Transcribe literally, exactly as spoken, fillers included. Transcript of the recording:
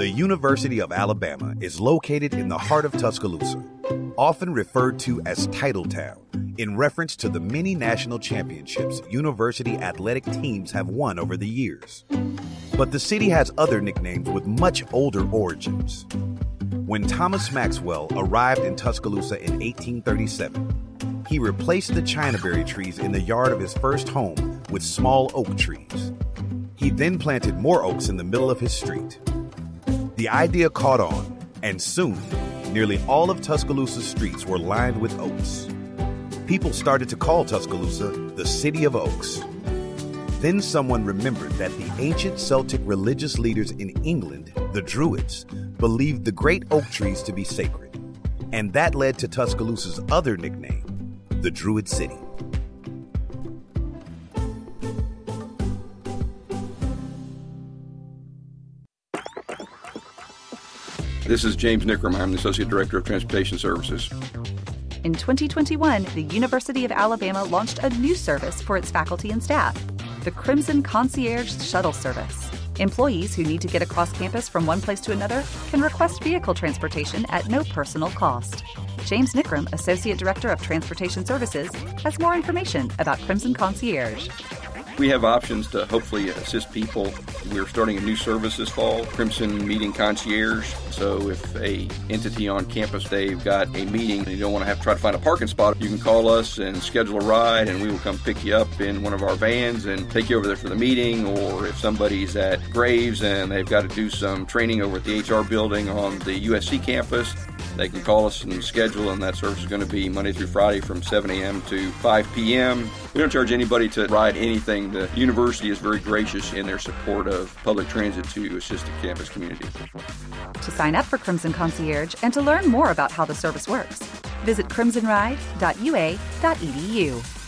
The University of Alabama is located in the heart of Tuscaloosa, often referred to as Titletown, in reference to the many national championships university athletic teams have won over the years. But the city has other nicknames with much older origins. When Thomas Maxwell arrived in Tuscaloosa in eighteen thirty-seven, he replaced the Chinaberry trees in the yard of his first home with small oak trees. He then planted more oaks in the middle of his street. The idea caught on, and soon, nearly all of Tuscaloosa's streets were lined with oaks. People started to call Tuscaloosa the City of Oaks. Then someone remembered that the ancient Celtic religious leaders in England, the Druids, believed the great oak trees to be sacred, and that led to Tuscaloosa's other nickname, the Druid City. This is James Nickram. I'm the Associate Director of Transportation Services. In twenty twenty-one, the University of Alabama launched a new service for its faculty and staff, the Crimson Concierge Shuttle Service. Employees who need to get across campus from one place to another can request vehicle transportation at no personal cost. James Nickram, Associate Director of Transportation Services, has more information about Crimson Concierge. We have options to hopefully assist people. We're starting a new service this fall, Crimson Meeting Concierge. So if a entity on campus, they've got a meeting and you don't want to have to try to find a parking spot, you can call us and schedule a ride and we will come pick you up in one of our vans and take you over there for the meeting. Or if somebody's at Graves and they've got to do some training over at the H R building on the U S C campus, they can call us and schedule, and that service is going to be Monday through Friday from seven a.m. to five p.m. We don't charge anybody to ride anything. The university is very gracious in their support of public transit to assist the campus community. To sign up for Crimson Concierge and to learn more about how the service works, visit crimson ride dot u a dot e d u.